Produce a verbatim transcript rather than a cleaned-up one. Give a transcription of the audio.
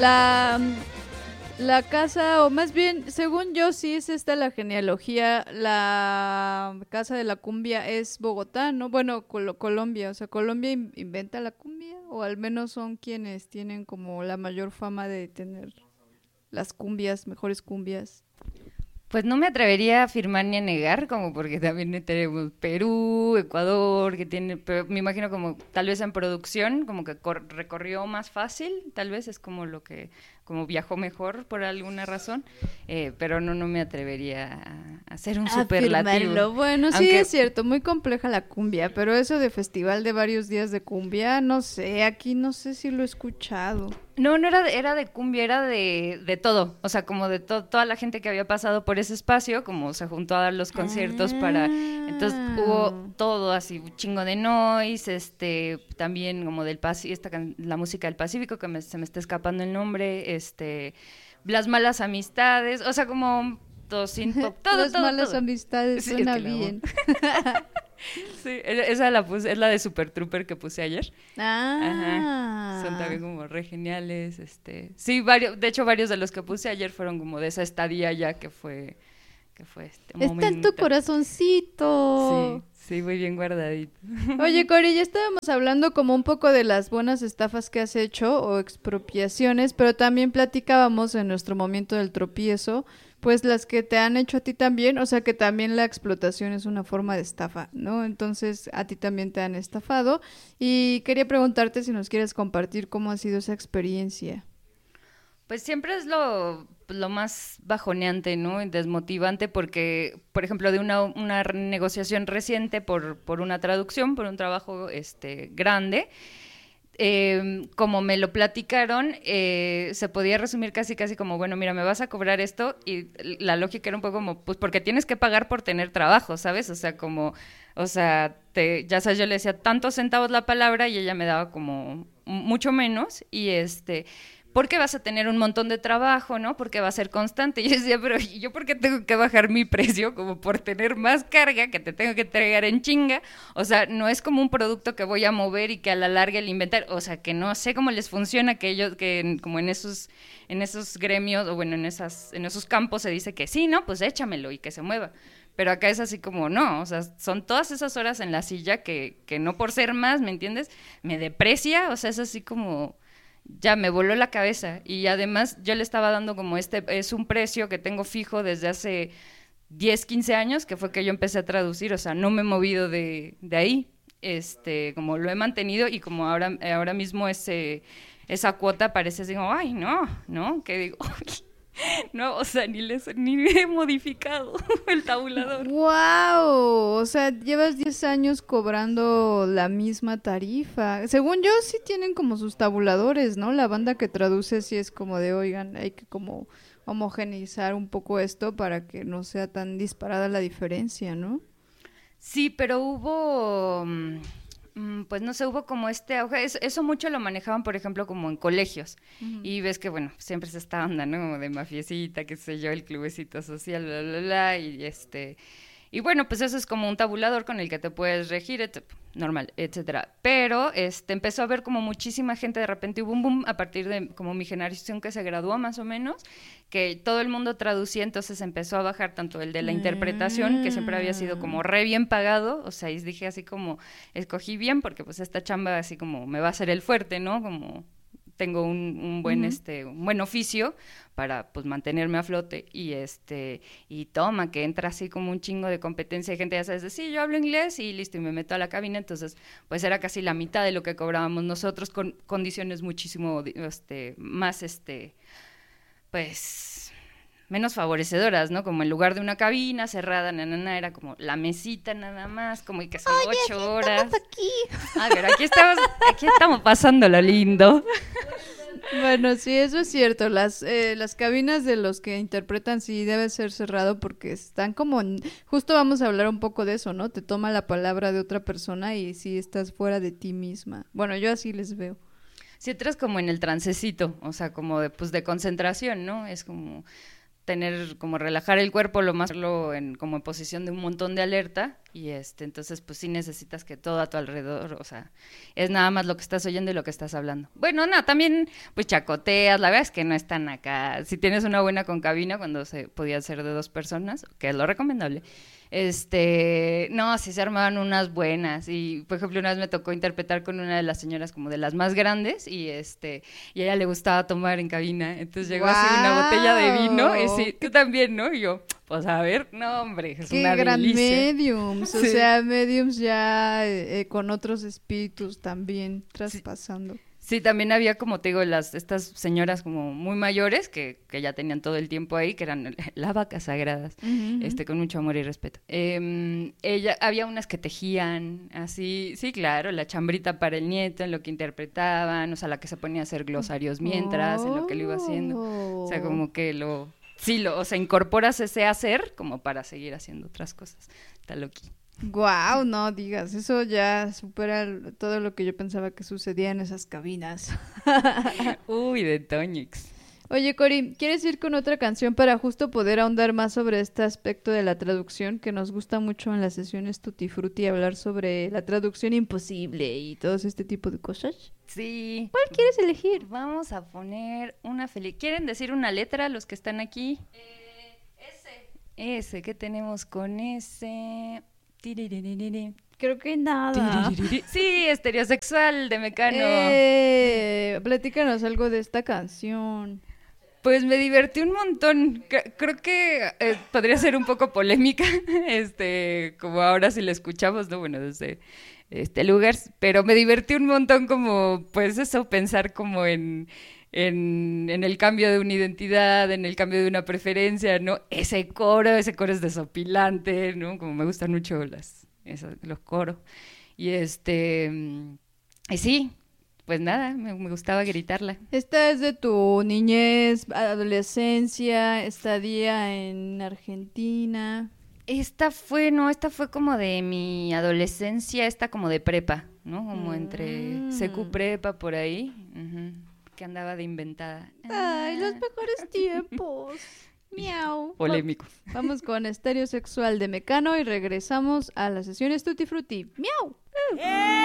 La, la casa, o más bien, según yo, sí es esta la genealogía, la casa de la cumbia es Bogotá, ¿no? Bueno, Col- Colombia, o sea, Colombia in- inventa la cumbia, o al menos son quienes tienen como la mayor fama de tener las cumbias, mejores cumbias. Pues no me atrevería a afirmar ni a negar, como porque también tenemos Perú, Ecuador, que tiene, pero me imagino como tal vez en producción, como que cor- recorrió más fácil, tal vez es como lo que, como viajó mejor por alguna razón, eh, pero no, no me atrevería a, a hacer un superlativo, Afirmarlo. Bueno, sí es aunque cierto, muy compleja la cumbia, pero eso de festival de varios días de cumbia, no sé, aquí no sé si lo he escuchado. no, no era de, era de cumbia, era de, de todo, o sea, como de to- toda la gente que había pasado por ese espacio, como se juntó a dar los conciertos para, entonces hubo Ah. todo así, un chingo de noise, este, también como del Pacífico, esta can- la música del Pacífico, que me- se me está escapando el nombre, este, las malas amistades, o sea, como todo sin pop, todo, Las todo, malas todo. amistades Sí, es suena que la amo. bien. Sí, e- esa la puse, es la de Super Trooper que puse ayer. Ajá. Son Ah. también como re geniales, este. Sí, varios, de hecho varios de los que puse ayer fueron como de esa estadía ya que fue, que fue este Está en tu momento. Sí, corazoncito. sí, muy bien guardadito. Oye, Cori, ya estábamos hablando como un poco de las buenas estafas que has hecho o expropiaciones, pero también platicábamos en nuestro momento del tropiezo, pues las que te han hecho a ti también, o sea que también la explotación es una forma de estafa, ¿no? Entonces a ti también te han estafado y quería preguntarte si nos quieres compartir cómo ha sido esa experiencia. Pues siempre es lo, lo más bajoneante, ¿no? Y desmotivante porque, por ejemplo, de una, una negociación reciente por, por una traducción, por un trabajo este, grande, eh, como me lo platicaron, eh, se podía resumir casi casi como, bueno, mira, me vas a cobrar esto y la lógica era un poco como, pues porque tienes que pagar por tener trabajo, ¿sabes? O sea, como, o sea, te, ya sabes, yo le decía tantos centavos la palabra y ella me daba como mucho menos y este... Porque vas a tener un montón de trabajo, ¿no? Porque va a ser constante. Y yo decía, pero ¿y yo por qué tengo que bajar mi precio? Como por tener más carga que te tengo que entregar en chinga. O sea, no es como un producto que voy a mover y que a la larga el inventar. O sea, que no sé cómo les funciona, que ellos, que en, como en esos, en esos gremios, o bueno, en esas, en esos campos se dice que sí, ¿no? Pues échamelo y que se mueva. Pero acá es así como, no, o sea, son todas esas horas en la silla que, que no por ser más, ¿me entiendes? Me deprecia, o sea, es así como ya me voló la cabeza y además yo le estaba dando como este, es un precio que tengo fijo desde hace diez quince años, que fue que yo empecé a traducir, o sea, no me he movido de, de ahí, este, como lo he mantenido y como ahora, ahora mismo ese, esa cuota parece así como, ay, no, no, que digo, no, o sea, ni, les, ni he modificado el tabulador. ¡Wow! O sea, llevas diez años cobrando la misma tarifa. Según yo, sí tienen como sus tabuladores, ¿no? La banda que traduce sí es como de, oigan, hay que como homogeneizar un poco esto para que no sea tan disparada la diferencia, ¿no? Sí, pero hubo, mm, mm, pues no sé, hubo como este auge, es- eso mucho lo manejaban, por ejemplo, como en colegios, Ujú. y ves que, bueno, siempre es esta onda, ¿no? Como de mafiecita, qué sé yo, el clubecito social, bla, bla, bla, y este, y bueno, pues eso es como un tabulador con el que te puedes regir, et- normal, etcétera. Pero este empezó a haber como muchísima gente, de repente hubo un boom a partir de como mi generación que se graduó más o menos, que todo el mundo traducía, entonces empezó a bajar tanto el de la interpretación, que siempre había sido Mm. como re bien pagado, o sea, y dije así como, escogí bien porque pues esta chamba así como me va a hacer el fuerte, ¿no? Como tengo un, un buen Ujú. este un buen oficio para pues mantenerme a flote y este y toma que entra así como un chingo de competencia de gente, ya sabes, de sí, yo hablo inglés y listo, y me meto a la cabina, entonces pues era casi la mitad de lo que cobrábamos nosotros con condiciones muchísimo este más este pues menos favorecedoras, ¿no? Como en lugar de una cabina cerrada, na, na, na, era como la mesita nada más, como y que son Oye, sí, ocho horas. estamos aquí. A ver, aquí estamos, aquí estamos pasándolo lindo. Bueno, sí, eso es cierto. Las, eh, las cabinas de los que interpretan sí debe ser cerrado porque están como... en- Justo vamos a hablar un poco de eso, ¿no? Te toma la palabra de otra persona y sí estás fuera de ti misma. Bueno, yo así les veo. Si entras como en el trancecito, o sea, como de, pues de concentración, ¿no? Es como tener, como relajar el cuerpo, lo más lo en, como en posición de un montón de alerta, Y este, entonces, pues sí necesitas que todo a tu alrededor, o sea, es nada más lo que estás oyendo y lo que estás hablando. Bueno, no, también, pues chacoteas, la verdad es que no están acá. Si tienes una buena concabina, cuando se podía hacer de dos personas, que es lo recomendable, este, no, sí se armaban unas buenas. Y, por ejemplo, una vez me tocó interpretar con una de las señoras como de las más grandes, y este, y a ella le gustaba tomar en cabina. Entonces llegó ¡Guau! así una botella de vino, y sí, tú también, ¿no? Y yo, pues a ver, no, hombre, es Qué una gran delicia. mediums, o Sí. sea, mediums ya eh, eh, con otros espíritus también traspasando. Sí, también había, como te digo, las estas señoras como muy mayores que, que ya tenían todo el tiempo ahí, que eran las vacas sagradas, Ujú, ujú. este, con mucho amor y respeto. Eh, ella, había unas que tejían, así, sí, claro, la chambrita para el nieto, en lo que interpretaban, o sea, la que se ponía a hacer glosarios mientras, en lo que lo iba haciendo. O sea, Oh. como que lo, sí, lo, o sea, incorporas ese hacer como para seguir haciendo otras cosas. Está loqui. Guau, no digas, eso ya supera el- todo lo que yo pensaba que sucedía en esas cabinas. Uy, de Toñix. Oye, Cori, ¿quieres ir con otra canción para justo poder ahondar más sobre este aspecto de la traducción que nos gusta mucho en las sesiones Tutti Frutti, hablar sobre la traducción imposible y todo este tipo de cosas? Sí. ¿Cuál quieres elegir? Vamos a poner una feliz. ¿Quieren decir una letra los que están aquí? Eh, ese. Ese, ¿qué tenemos con ese? Tiriririri. Creo que nada. Tiriririri. Sí, estereosexual de Mecano. Eh, platícanos algo de esta canción. Pues me divertí un montón. C- Creo que eh, podría ser un poco polémica, este, como ahora si la escuchamos, ¿no? Bueno, desde este lugar, pero me divertí un montón como, pues eso, pensar como en, en, en el cambio de una identidad, en el cambio de una preferencia, ¿no? Ese coro, ese coro es desopilante, ¿no? Como me gustan mucho las, esos, los coros. Y este, mm, y sí, pues nada, me, me gustaba gritarla. Esta es de tu niñez, adolescencia, estadía en Argentina. Esta fue, no, esta fue como de mi adolescencia, esta como de prepa, ¿no? Como entre Mm. secu prepa por ahí, ujú, que andaba de inventada. Ay, los Ah, mejores tiempos. Miau. polémico. Vamos con Estéreo Sexual de Mecano y regresamos a las sesiones Tutti Frutti. Miau.